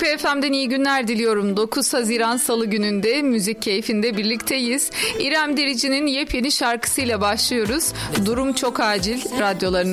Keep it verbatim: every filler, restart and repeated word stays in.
P F M'den iyi günler diliyorum. dokuz Haziran Salı gününde müzik keyfinde birlikteyiz. İrem Derici'nin yepyeni şarkısıyla başlıyoruz. Durum çok acil radyolarınız.